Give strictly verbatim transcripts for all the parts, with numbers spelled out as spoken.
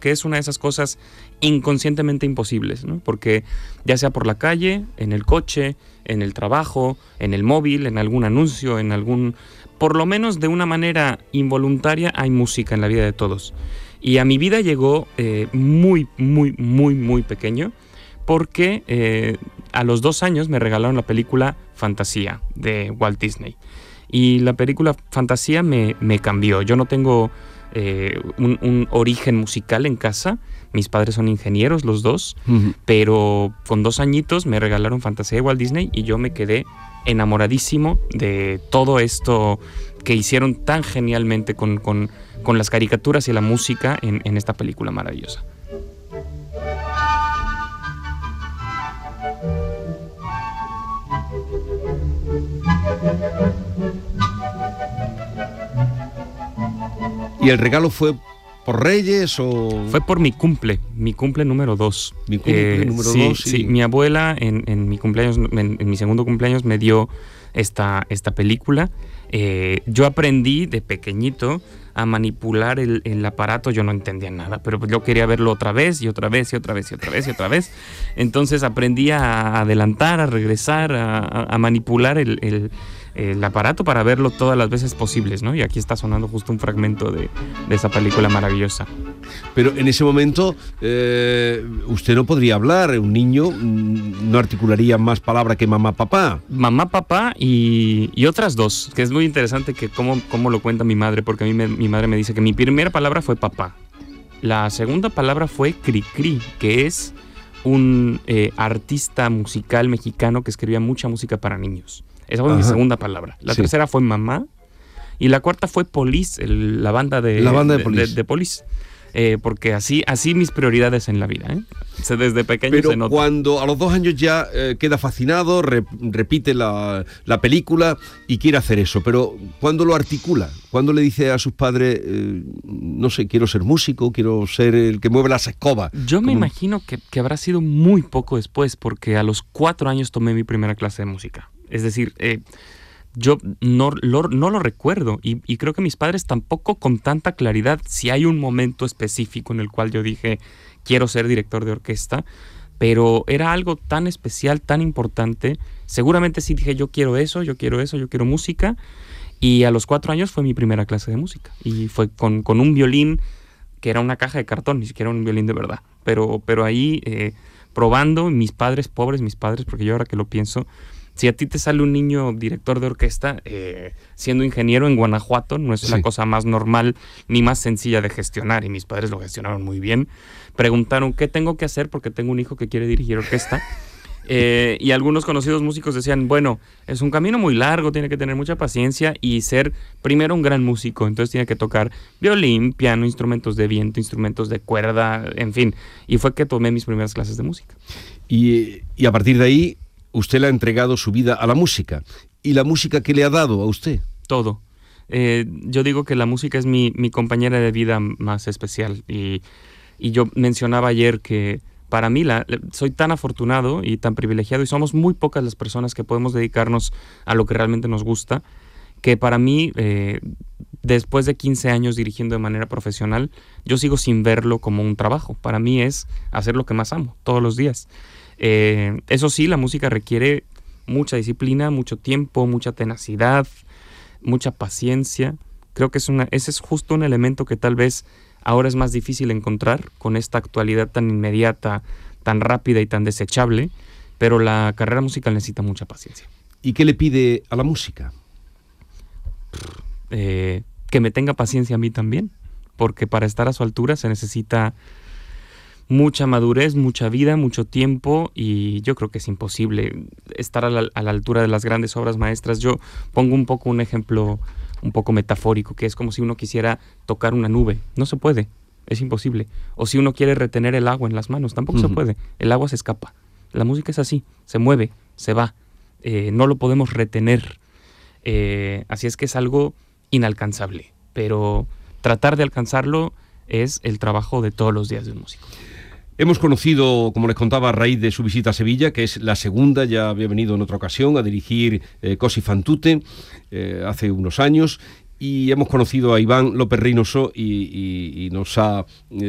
porque es una de esas cosas inconscientemente imposibles, ¿no? Porque ya sea por la calle, en el coche, en el trabajo, en el móvil, en algún anuncio, en algún... Por lo menos de una manera involuntaria hay música en la vida de todos. Y a mi vida llegó eh, muy, muy, muy, muy pequeño, porque eh, a los dos años me regalaron la película Fantasía de Walt Disney. Y la película Fantasía me, me cambió. Yo no tengo eh, un, un origen musical en casa. Mis padres son ingenieros los dos, uh-huh. pero con dos añitos me regalaron Fantasía de Walt Disney y yo me quedé enamoradísimo de todo esto que hicieron tan genialmente con, con, con las caricaturas y la música en, en esta película maravillosa. ¿Y el regalo fue por Reyes o...? Fue por mi cumple, mi cumple número dos. Mi cumple eh, número sí, dos. Y... Sí, mi abuela en, en mi cumpleaños, en, en mi segundo cumpleaños me dio esta, esta película. Eh, yo aprendí de pequeñito a manipular el, el aparato. Yo no entendía nada, pero yo quería verlo otra vez y otra vez y otra vez y otra vez y otra vez. Entonces aprendí a adelantar, a regresar, a, a manipular el, el, el aparato para verlo todas las veces posibles, ¿no? Y aquí está sonando justo un fragmento de, de esa película maravillosa. Pero en ese momento eh, usted no podría hablar. Un niño no articularía más palabra que mamá, papá. Mamá, papá y, y otras dos, que es muy interesante que cómo, cómo lo cuenta mi madre, porque a mí me, mi madre me dice que mi primera palabra fue papá. La segunda palabra fue Cricri, que es un eh, artista musical mexicano que escribía mucha música para niños. Esa fue Ajá. mi segunda palabra. La sí. tercera fue mamá. Y la cuarta fue Police, el, la banda de, la banda de, de Police. De, de Police. Eh, porque así, así mis prioridades en la vida, ¿eh? Desde pequeño Pero se nota. Cuando a los dos años ya eh, queda fascinado, re, repite la, la película y quiere hacer eso, pero ¿cuándo lo articula? ¿Cuándo le dice a sus padres, eh, no sé, quiero ser músico, quiero ser el que mueve las escobas? Yo me Como... imagino que, que habrá sido muy poco después, porque a los cuatro años tomé mi primera clase de música. Es decir, eh, yo no lo, no lo recuerdo y, y creo que mis padres tampoco con tanta claridad. Si hay un momento específico en el cual yo dije quiero ser director de orquesta, pero era algo tan especial, tan importante. Seguramente sí dije yo quiero eso, yo quiero eso, yo quiero música, y a los cuatro años fue mi primera clase de música y fue con, con un violín que era una caja de cartón, ni siquiera un violín de verdad, pero, pero ahí eh, probando. Mis padres, pobres mis padres, porque yo ahora que lo pienso, si a ti te sale un niño director de orquesta, eh, siendo ingeniero en Guanajuato, no es sí. la cosa más normal ni más sencilla de gestionar, y mis padres lo gestionaron muy bien. Preguntaron, ¿qué tengo que hacer? Porque tengo un hijo que quiere dirigir orquesta. Eh, y algunos conocidos músicos decían, bueno, es un camino muy largo, tiene que tener mucha paciencia y ser primero un gran músico, entonces tiene que tocar violín, piano, instrumentos de viento, instrumentos de cuerda, en fin. Y fue que tomé mis primeras clases de música. Y, y a partir de ahí, usted le ha entregado su vida a la música. ¿Y la música qué le ha dado a usted? Todo. Eh, yo digo que la música es mi, mi compañera de vida más especial. Y, y yo mencionaba ayer que para mí la, soy tan afortunado y tan privilegiado, y somos muy pocas las personas que podemos dedicarnos a lo que realmente nos gusta, que para mí, eh, después de quince años dirigiendo de manera profesional, yo sigo sin verlo como un trabajo. Para mí es hacer lo que más amo todos los días. Eh, eso sí, la música requiere mucha disciplina, mucho tiempo, mucha tenacidad, mucha paciencia. Creo que es una, ese es justo un elemento que tal vez ahora es más difícil encontrar con esta actualidad tan inmediata, tan rápida y tan desechable, pero la carrera musical necesita mucha paciencia. ¿Y qué le pide a la música? Eh, que me tenga paciencia a mí también, porque para estar a su altura se necesita mucha madurez, mucha vida, mucho tiempo, y yo creo que es imposible estar a la, a la altura de las grandes obras maestras. Yo pongo un poco un ejemplo un poco metafórico, que es como si uno quisiera tocar una nube. No se puede, es imposible. O si uno quiere retener el agua en las manos, tampoco uh-huh. se puede. El agua se escapa. La música es así, se mueve, se va. Eh, no lo podemos retener. Eh, así es que es algo inalcanzable, pero tratar de alcanzarlo es el trabajo de todos los días de un músico. Hemos conocido, como les contaba, a raíz de su visita a Sevilla, que es la segunda, ya había venido en otra ocasión a dirigir eh, Cosi fan tutte eh, hace unos años, y hemos conocido a Iván López Reynoso y, y, y nos ha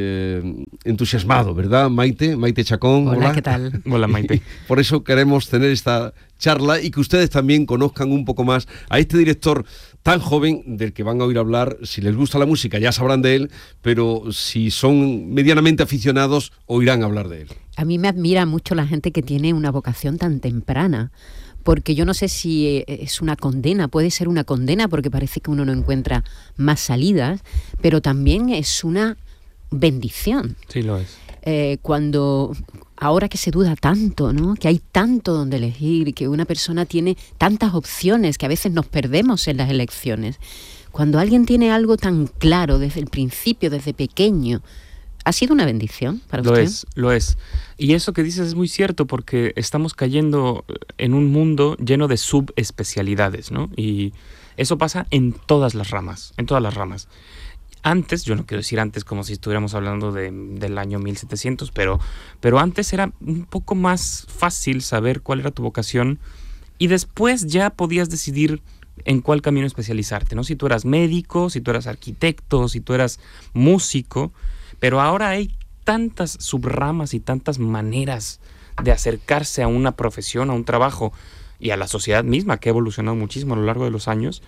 eh, entusiasmado, ¿verdad, Maite? Maite Chacón. Hola, hola, ¿qué tal? Hola, Maite. Por eso queremos tener esta charla y que ustedes también conozcan un poco más a este director tan joven del que van a oír hablar. Si les gusta la música ya sabrán de él, pero si son medianamente aficionados oirán hablar de él. A mí me admira mucho la gente que tiene una vocación tan temprana, porque yo no sé si es una condena, puede ser una condena porque parece que uno no encuentra más salidas, pero también es una bendición. Sí, lo es. Eh, cuando, ahora que se duda tanto, ¿no? Que hay tanto donde elegir, que una persona tiene tantas opciones, que a veces nos perdemos en las elecciones. Cuando alguien tiene algo tan claro desde el principio, desde pequeño, ¿ha sido una bendición para usted? Lo es, lo es. Y eso que dices es muy cierto porque estamos cayendo en un mundo lleno de subespecialidades, ¿no? Y eso pasa en todas las ramas, en todas las ramas. Antes, yo no quiero decir antes como si estuviéramos hablando de, del año mil setecientos, pero, pero antes era un poco más fácil saber cuál era tu vocación y después ya podías decidir en cuál camino especializarte, ¿no? Si tú eras médico, si tú eras arquitecto, si tú eras músico, pero ahora hay tantas subramas y tantas maneras de acercarse a una profesión, a un trabajo y a la sociedad misma, que ha evolucionado muchísimo a lo largo de los años,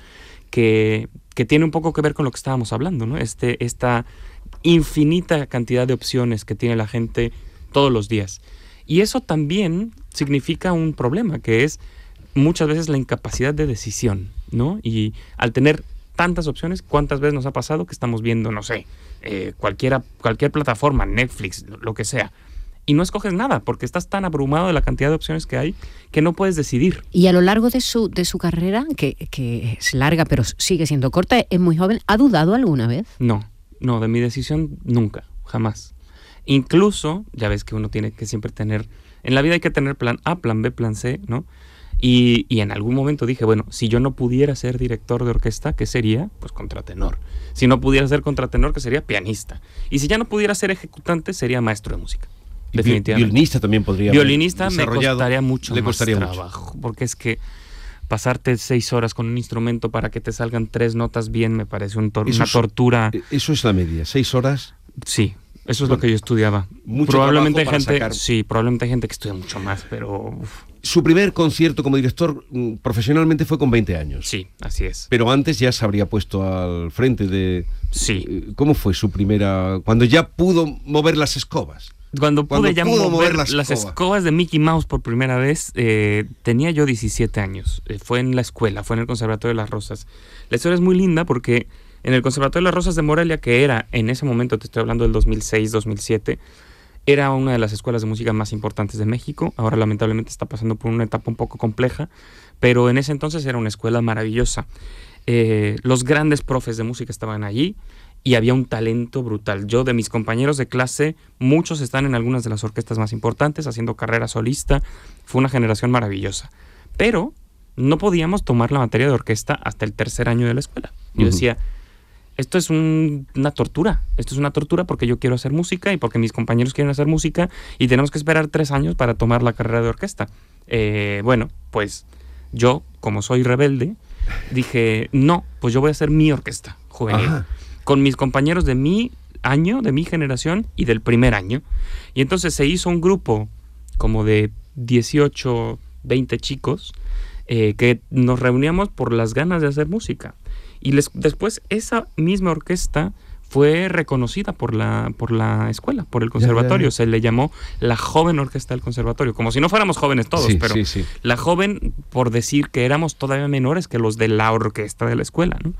que, que tiene un poco que ver con lo que estábamos hablando, ¿no? Este, esta infinita cantidad de opciones que tiene la gente todos los días. Y eso también significa un problema, que es muchas veces la incapacidad de decisión, ¿no? Y al tener tantas opciones, ¿cuántas veces nos ha pasado que estamos viendo, no sé, eh, cualquiera, cualquier plataforma, Netflix, lo que sea, y no escoges nada porque estás tan abrumado de la cantidad de opciones que hay que no puedes decidir? Y a lo largo de su, de su carrera, que, que es larga pero sigue siendo corta, es muy joven, ¿ha dudado alguna vez? No, no, de mi decisión nunca, jamás. Incluso, ya ves que uno tiene que siempre tener, en la vida hay que tener plan A, plan B, plan C, ¿no? Y, y en algún momento dije, bueno, si yo no pudiera ser director de orquesta, ¿qué sería? Pues contratenor. Si no pudiera ser contratenor, ¿qué sería? Pianista. Y si ya no pudiera ser ejecutante, sería maestro de música. Y definitivamente. Violinista también podría. Violinista me costaría mucho le más costaría trabajo, mucho. porque es que pasarte seis horas con un instrumento para que te salgan tres notas bien me parece un tor- una es, tortura. Eso es la media, seis horas. Sí. Eso es bueno, lo que yo estudiaba. Mucho probablemente hay gente, sacar. sí, probablemente hay gente que estudia mucho más, pero uf. Su primer concierto como director profesionalmente fue con veinte años. Sí, así es. Pero antes ya se habría puesto al frente de... Sí. ¿Cómo fue su primera... cuando ya pudo mover las escobas? Cuando pude Cuando ya pudo mover, mover las, las escobas. escobas de Mickey Mouse por primera vez, eh, tenía yo diecisiete años. Eh, fue en la escuela, fue en el Conservatorio de las Rosas. La historia es muy linda porque en el Conservatorio de las Rosas de Morelia, que era en ese momento, te estoy hablando del dos mil seis, dos mil siete, era una de las escuelas de música más importantes de México. Ahora lamentablemente está pasando por una etapa un poco compleja, pero en ese entonces era una escuela maravillosa. Eh, los grandes profes de música estaban allí y había un talento brutal. Yo, de mis compañeros de clase, muchos están en algunas de las orquestas más importantes, haciendo carrera solista. Fue una generación maravillosa. Pero no podíamos tomar la materia de orquesta hasta el tercer año de la escuela. Yo Uh-huh. decía, esto es un, una tortura. Esto es una tortura porque yo quiero hacer música y porque mis compañeros quieren hacer música y tenemos que esperar tres años para tomar la carrera de orquesta. Eh, bueno, pues yo, como soy rebelde, dije, no, pues yo voy a hacer mi orquesta juvenil. Ajá. Con mis compañeros de mi año, de mi generación y del primer año. Y entonces se hizo un grupo como de dieciocho, veinte chicos eh, que nos reuníamos por las ganas de hacer música. Y les, después esa misma orquesta fue reconocida por la, por la escuela, por el conservatorio. Ya, ya, ya. Se le llamó la joven orquesta del conservatorio, como si no fuéramos jóvenes todos, sí, pero sí, sí. La joven por decir que éramos todavía menores que los de la orquesta de la escuela, ¿no?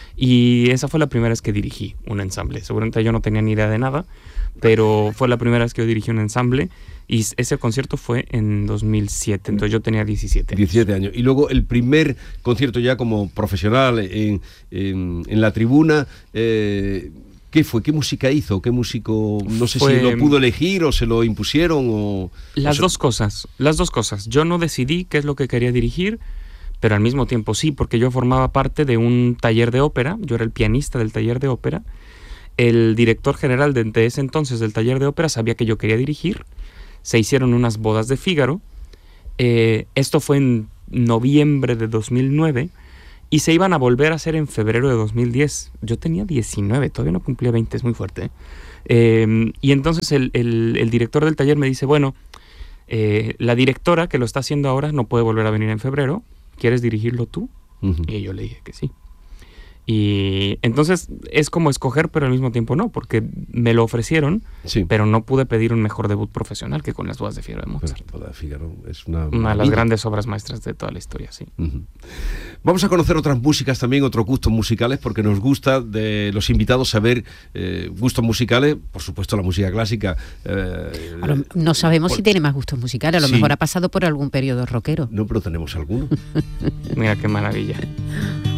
Y esa fue la primera vez que dirigí un ensamble. Seguramente yo no tenía ni idea de nada, pero fue la primera vez que yo dirigí un ensamble y ese concierto fue en dos mil siete, entonces yo tenía diecisiete años. diecisiete años. Y luego el primer concierto ya como profesional en, en, en la tribuna, eh, ¿qué fue? ¿Qué música hizo? ¿Qué músico? No sé fue, si lo pudo elegir o se lo impusieron o... Las o se... dos cosas, las dos cosas. Yo no decidí qué es lo que quería dirigir, pero al mismo tiempo sí, porque yo formaba parte de un taller de ópera, yo era el pianista del taller de ópera. El director general de, de ese entonces del taller de ópera sabía que yo quería dirigir. Se hicieron unas bodas de Fígaro. Eh, esto fue en noviembre de dos mil nueve y se iban a volver a hacer en febrero de dos mil diez. Yo tenía diecinueve, todavía no cumplía veinte, es muy fuerte. Eh, y entonces el, el, el director del taller me dice, bueno, eh, la directora que lo está haciendo ahora no puede volver a venir en febrero, ¿quieres dirigirlo tú? Uh-huh. Y yo le dije que sí. Y entonces es como escoger, pero al mismo tiempo no, porque me lo ofrecieron, sí. pero no pude pedir un mejor debut profesional que con Las bodas de Figaro de Mozart. Las bodas de Figaro es una, una de las grandes obras maestras de toda la historia, sí. Uh-huh. Vamos a conocer otras músicas también, otros gustos musicales, porque nos gusta de los invitados saber eh, gustos musicales, por supuesto la música clásica. Eh, lo, no sabemos por, si tiene más gustos musicales, a lo sí. mejor ha pasado por algún periodo rockero. No, pero tenemos alguno. Mira qué maravilla.